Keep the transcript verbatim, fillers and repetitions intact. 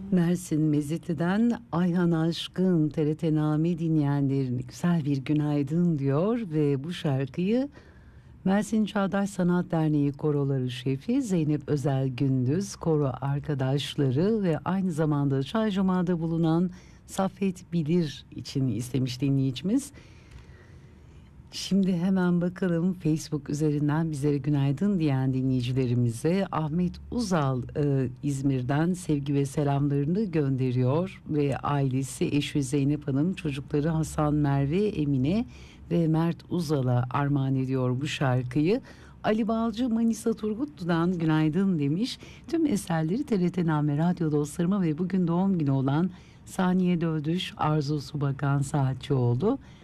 Mersin Mezitli'den Ayhan Aşkın T R T Name dinleyenlerine güzel bir günaydın diyor ve bu şarkıyı Mersin Çağdaş Sanat Derneği Koroları Şefi Zeynep Özel Gündüz, koro arkadaşları ve aynı zamanda Çaycuma'da bulunan Saffet Bilir için istemiş dinleyicimiz. Şimdi hemen bakalım Facebook üzerinden bizlere günaydın diyen dinleyicilerimize. Ahmet Uzal e, İzmir'den sevgi ve selamlarını gönderiyor ve ailesi eşi Zeynep Hanım, çocukları Hasan, Merve, Emine ve Mert Uzal'a armağan ediyor bu şarkıyı. Ali Balcı Manisa Turgutlu'dan günaydın demiş. Tüm eserleri T R T Name radyo dostlarıma ve bugün doğum günü olan Saniye Dövdüş, Arzu Subakan Saatçıoğlu,